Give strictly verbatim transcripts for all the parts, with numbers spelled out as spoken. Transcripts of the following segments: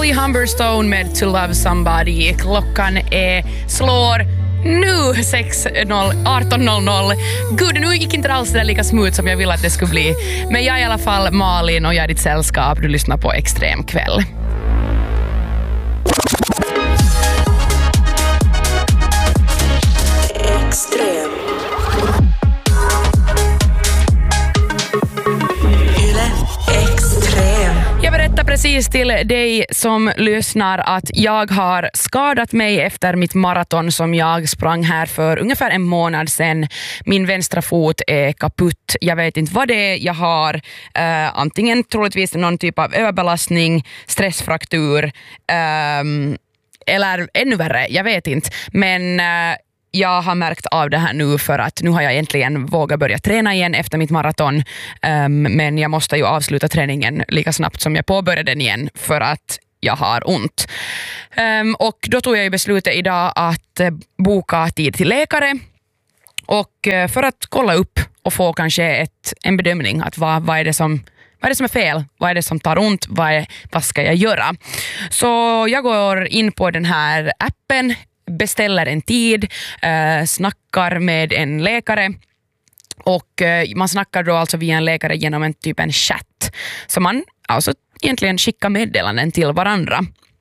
Molly Humberstone med To Love Somebody. Klockan är slår nu arton noll noll. Gud, nu gick inte alls det där lika smooth som jag ville att det skulle bli. Men jag är i alla fall Malin och jag är ditt sällskap. Du lyssnar på Extrem kväll. Extrem. Jag berättar precis till dig som lyssnar att jag har skadat mig efter mitt maraton som jag sprang här för ungefär en månad sedan. Min vänstra fot är kaputt. Jag vet inte vad det är. Jag har uh, antingen troligtvis någon typ av överbelastning, stressfraktur um, eller ännu värre. Jag vet inte. Men uh, jag har märkt av det här nu för att nu har jag äntligen vågat börja träna igen efter mitt maraton. Um, men jag måste ju avsluta träningen lika snabbt som jag påbörjade den igen för att jag har ont. Um, och då tog jag ju beslutet idag att uh, boka tid till läkare och uh, för att kolla upp och få kanske ett, en bedömning att vad, vad är det som Vad är det som är fel? Vad är det som tar ont? Vad, är, vad ska jag göra? Så jag går in på den här appen, beställer en tid, eh, snackar med en läkare och eh, man snackar då alltså via en läkare genom en typ en chatt. Så man alltså egentligen skickar meddelanden till varandra.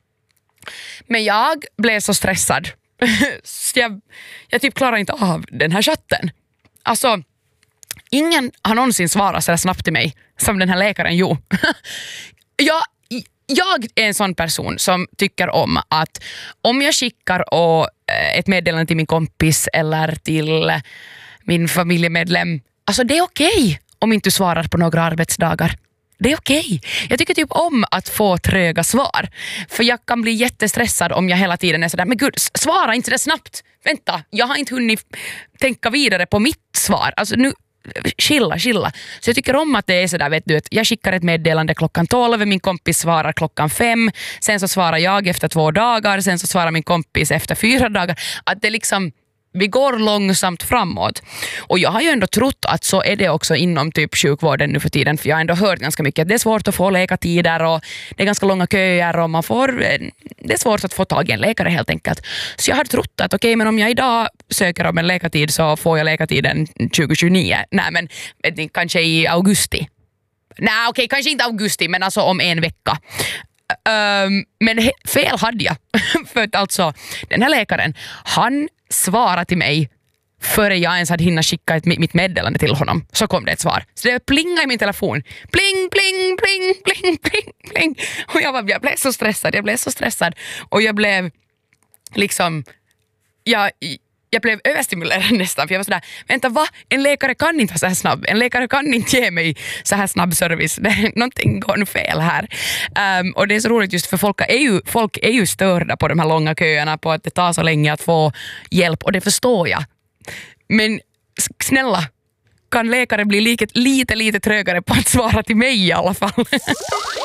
Men jag blev så stressad så jag, jag typ klarar inte av den här chatten. Alltså, ingen har någonsin svarat så snabbt till mig som den här läkaren gjorde. jag Jag är en sån person som tycker om att om jag skickar och, eh, ett meddelande till min kompis eller till min familjemedlem, alltså det är okej om inte du svarar på några arbetsdagar. Det är okej. Jag tycker typ om att få tröga svar. För jag kan bli jättestressad om jag hela tiden är sådär, men gud, svara inte det snabbt. Vänta, jag har inte hunnit tänka vidare på mitt svar. Alltså nu Chilla, chilla. Så jag tycker om att det är sådär, vet du, att jag skickar ett meddelande klockan tolv, min kompis svarar klockan fem, sen så svarar jag efter två dagar, sen så svarar min kompis efter fyra dagar. Att det liksom, vi går långsamt framåt. Och jag har ju ändå trott att så är det också inom typ sjukvården nu för tiden, för jag har ändå hört ganska mycket att det är svårt att få läkartider och det är ganska långa köer och man får, det är svårt att få tag i en läkare helt enkelt. Så jag har trott att okej, okay, men om jag idag söker om en läkartid så får jag läkartiden tjugo tjugonio. Nej, men vet ni, kanske i augusti. Nej, okej, okay, kanske inte augusti, men alltså om en vecka. Um, men he- fel hade jag. För att alltså, den här läkaren, han svarade till mig före jag ens hade hinnat skicka ett, mitt meddelande till honom. Så kom det ett svar. Så det plingade i min telefon. Pling, pling, pling, pling, pling, pling. Och jag, var, jag blev så stressad. Jag blev så stressad. Och jag blev liksom... Jag, jag blev överstimulerad nästan. För jag var sådär, vänta, va? En läkare kan inte vara så här snabb. En läkare kan inte ge mig så här snabb service. Någonting går nu fel här. Um, och det är så roligt just för folk är, ju, folk är ju störda på de här långa köerna, på att det tar så länge att få hjälp. Och det förstår jag. Men snälla, kan läkare bli lite, lite, lite trögare på att svara till mig i alla fall?